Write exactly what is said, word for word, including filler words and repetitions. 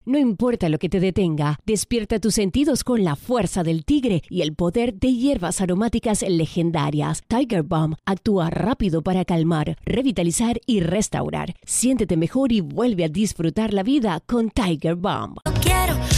No importa lo que te detenga, despierta tus sentidos con la fuerza del tigre y el poder de hierbas aromáticas legendarias. Tiger Balm actúa rápido para calmar, revitalizar y restaurar. Siéntete mejor y vuelve a disfrutar la vida con Tiger Balm. Quiero